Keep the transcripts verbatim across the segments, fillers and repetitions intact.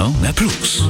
Kino na Plus.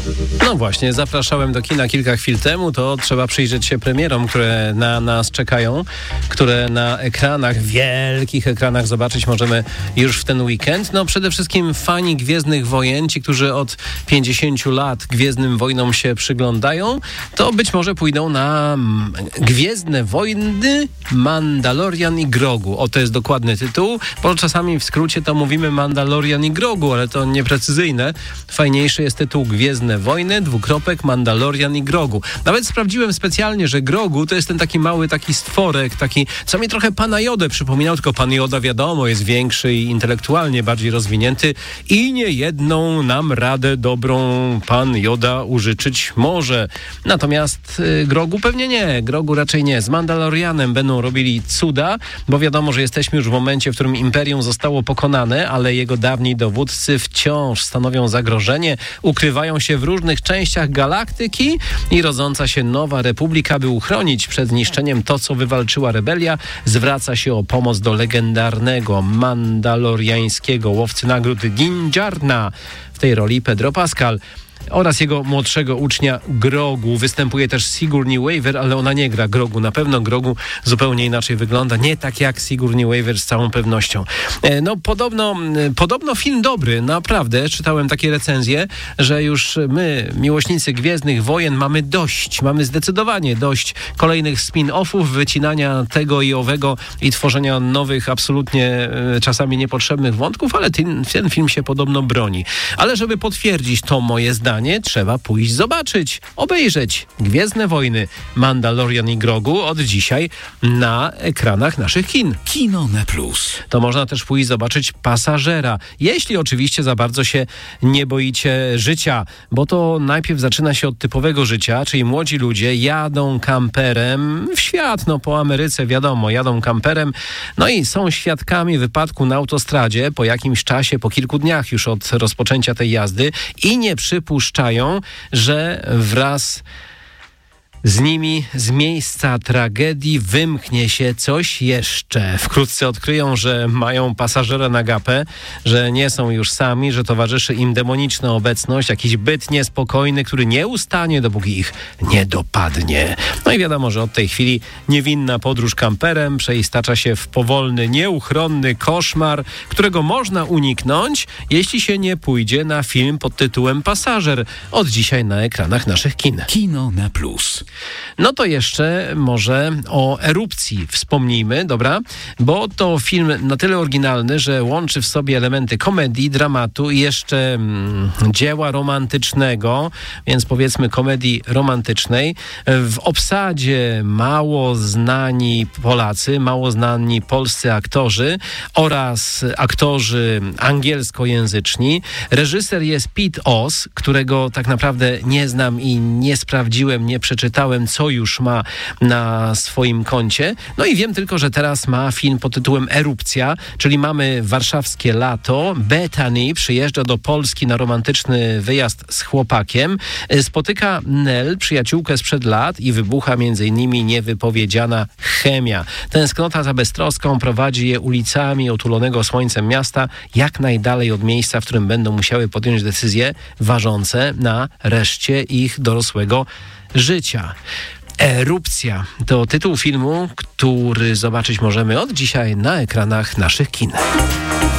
No właśnie, zapraszałem do kina kilka chwil temu, to trzeba przyjrzeć się premierom, które na nas czekają, które na ekranach, wielkich ekranach zobaczyć możemy już w ten weekend. No przede wszystkim fani Gwiezdnych Wojen, ci, którzy od pięćdziesięciu lat Gwiezdnym Wojnom się przyglądają, to być może pójdą na Gwiezdne Wojny, Mandalorian i Grogu. O, to jest dokładny tytuł, bo czasami w skrócie to mówimy Mandalorian i Grogu, ale to nieprecyzyjne. Fajniejszy jest tytuł Gwiezdne Wojny, dwukropek, Mandalorian i Grogu. Nawet sprawdziłem specjalnie, że Grogu to jest ten taki mały taki stworek, taki, co mi trochę Pana Jodę przypominał, tylko Pan Joda wiadomo jest większy i intelektualnie bardziej rozwinięty i nie jedną nam radę dobrą Pan Joda użyczyć może. Natomiast y, Grogu pewnie nie, Grogu raczej nie. Z Mandalorianem będą robili cuda, bo wiadomo, że jesteśmy już w momencie, w którym Imperium zostało pokonane, ale jego dawni dowódcy wciąż stanowią zagrożenie, ukrywają się w różnych częściach galaktyki i rodząca się nowa republika, by uchronić przed zniszczeniem to, co wywalczyła rebelia, zwraca się o pomoc do legendarnego mandaloriańskiego łowcy nagród Din Djarin, w tej roli Pedro Pascal, oraz jego młodszego ucznia Grogu. Występuje też Sigourney Weaver, ale ona nie gra Grogu. Na pewno Grogu zupełnie inaczej wygląda. Nie tak jak Sigourney Weaver z całą pewnością. No podobno, podobno film dobry, naprawdę. Czytałem takie recenzje, że już my, miłośnicy Gwiezdnych Wojen, mamy dość. Mamy zdecydowanie dość kolejnych spin-offów, wycinania tego i owego i tworzenia nowych, absolutnie czasami niepotrzebnych wątków, ale ten, ten film się podobno broni. Ale żeby potwierdzić to moje zdanie, trzeba pójść zobaczyć, obejrzeć Gwiezdne Wojny, Mandalorian i Grogu od dzisiaj na ekranach naszych kin. Kino na Plus. To można też pójść zobaczyć Pasażera, jeśli oczywiście za bardzo się nie boicie życia, bo to najpierw zaczyna się od typowego życia, czyli młodzi ludzie jadą kamperem w świat, no po Ameryce wiadomo, jadą kamperem, no i są świadkami wypadku na autostradzie po jakimś czasie, po kilku dniach już od rozpoczęcia tej jazdy i nie przypuszczają, że wraz z nimi z miejsca tragedii wymknie się coś jeszcze. Wkrótce odkryją, że mają pasażera na gapę, że nie są już sami, że towarzyszy im demoniczna obecność, jakiś byt niespokojny, który nie ustanie, dopóki ich nie dopadnie. No i wiadomo, że od tej chwili niewinna podróż kamperem przeistacza się w powolny, nieuchronny koszmar, którego można uniknąć, jeśli się nie pójdzie na film pod tytułem Pasażer. Od dzisiaj na ekranach naszych kin. Kino na Plus. No to jeszcze może o Erupcji wspomnijmy, dobra? Bo to film na tyle oryginalny, że łączy w sobie elementy komedii, dramatu i jeszcze mm, dzieła romantycznego, więc powiedzmy komedii romantycznej. W obsadzie mało znani Polacy, mało znani polscy aktorzy oraz aktorzy angielskojęzyczni. Reżyser jest Pete Oz, którego tak naprawdę nie znam i nie sprawdziłem, nie przeczytałem, co już ma na swoim koncie. No i wiem tylko, że teraz ma film pod tytułem Erupcja, czyli mamy warszawskie lato. Bethany przyjeżdża do Polski na romantyczny wyjazd z chłopakiem. Spotyka Nel, przyjaciółkę sprzed lat i wybucha między innymi niewypowiedziana chemia. Tęsknota za beztroską prowadzi je ulicami otulonego słońcem miasta jak najdalej od miejsca, w którym będą musiały podjąć decyzje ważące na reszcie ich dorosłego życia. Erupcja to tytuł filmu, który zobaczyć możemy od dzisiaj na ekranach naszych kin.